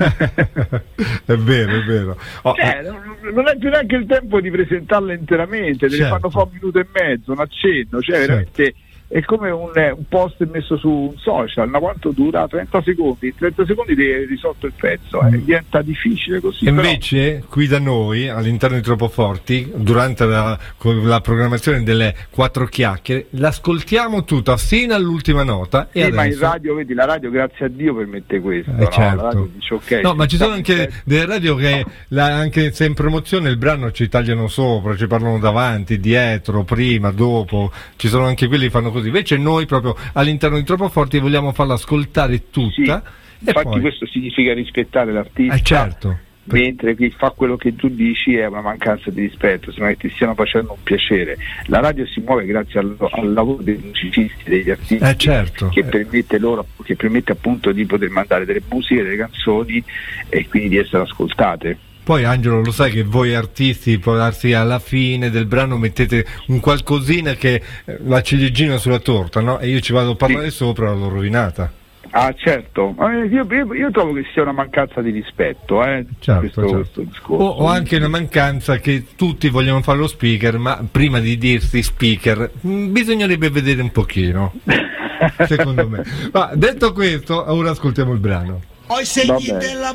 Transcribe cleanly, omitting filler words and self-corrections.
È vero, è vero. Non è più neanche il tempo di presentarla interamente, te ne fanno fa un minuto e mezzo, un accenno, veramente è come un post messo su un social, ma quanto dura? 30 secondi, in 30 secondi ti hai risolto il pezzo, diventa difficile così. Invece qui da noi, all'interno di Troppo Forti, durante la programmazione delle 4 chiacchiere, l'ascoltiamo tutta fino all'ultima nota. Sì, ma in radio, vedi, la radio grazie a Dio permette questo, certo. La radio dice, okay, no, ma ci sono anche delle radio che anche se in promozione il brano ci tagliano sopra, ci parlano davanti, dietro, prima, dopo, ci sono anche quelli che fanno così. Invece noi proprio all'interno di Troppo Forti vogliamo farla ascoltare tutta. Sì, infatti poi... questo significa rispettare l'artista. Certo. Mentre chi fa quello che tu dici è una mancanza di rispetto, sembra che ti stiano facendo un piacere. La radio si muove grazie al lavoro dei musicisti, degli artisti, certo. che permette appunto di poter mandare delle musiche, delle canzoni e quindi di essere ascoltate. Poi Angelo, lo sai che voi artisti può darsi alla fine del brano mettete un qualcosina che la ciliegina sulla torta, no? E io ci vado a parlare sopra, l'ho rovinata. Ah, certo, io trovo che sia una mancanza di rispetto, certo. questo discorso. O anche una mancanza che tutti vogliono fare lo speaker, ma prima di dirsi speaker bisognerebbe vedere un pochino, secondo me. Ma detto questo, ora ascoltiamo il brano. Ho i segni della